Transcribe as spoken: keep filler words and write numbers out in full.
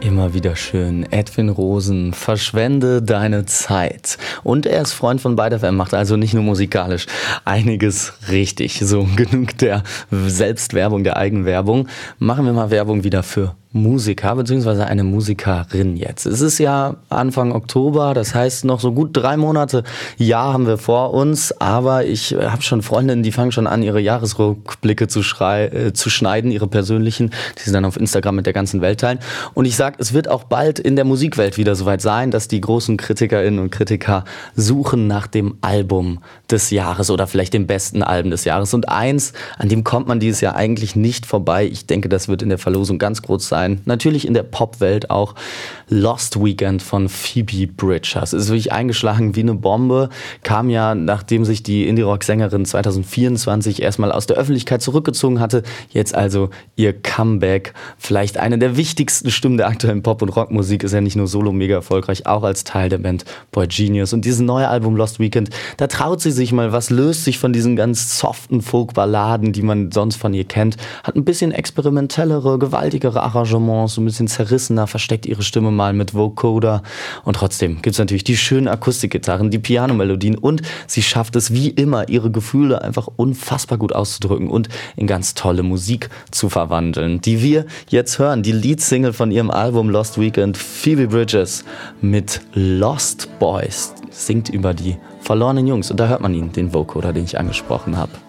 Immer wieder schön. Edwin Rosen, verschwende deine Zeit. Und er ist Freund von Byte F M, macht also nicht nur musikalisch einiges richtig. So, genug der Selbstwerbung, der Eigenwerbung. Machen wir mal Werbung wieder für Musiker, beziehungsweise eine Musikerin jetzt. Es ist ja Anfang Oktober, das heißt noch so gut drei Monate Jahr haben wir vor uns, aber ich habe schon Freundinnen, die fangen schon an, ihre Jahresrückblicke zu, schrei- äh, zu schneiden, ihre persönlichen, die sie dann auf Instagram mit der ganzen Welt teilen. Und ich sage, es wird auch bald in der Musikwelt wieder soweit sein, dass die großen KritikerInnen und Kritiker suchen nach dem Album des Jahres oder vielleicht dem besten Album des Jahres. Und eins, an dem kommt man dieses Jahr eigentlich nicht vorbei. Ich denke, das wird in der Verlosung ganz groß sein. Natürlich in der Popwelt auch Lost Weekend von Phoebe Bridgers. Es ist wirklich eingeschlagen wie eine Bombe. Kam ja, nachdem sich die Indie-Rock-Sängerin zwanzig vierundzwanzig erstmal aus der Öffentlichkeit zurückgezogen hatte. Jetzt also ihr Comeback. Vielleicht eine der wichtigsten Stimmen der aktuellen Pop- und Rockmusik. Ist ja nicht nur solo mega erfolgreich, auch als Teil der Band Boy Genius. Und dieses neue Album Lost Weekend, da traut sie sich mal was, löst sich von diesen ganz soften Folk-Balladen, die man sonst von ihr kennt. Hat ein bisschen experimentellere, gewaltigere Arrangements, so ein bisschen zerrissener, versteckt ihre Stimme mal mit Vocoder. Und trotzdem gibt es natürlich die schönen Akustikgitarren, die Pianomelodien und sie schafft es wie immer, ihre Gefühle einfach unfassbar gut auszudrücken und in ganz tolle Musik zu verwandeln, die wir jetzt hören. Die Leadsingle von ihrem Album Lost Weekend, Phoebe Bridgers mit Lost Boys, singt über die verlorenen Jungs und da hört man ihn, den Vocoder, den ich angesprochen habe.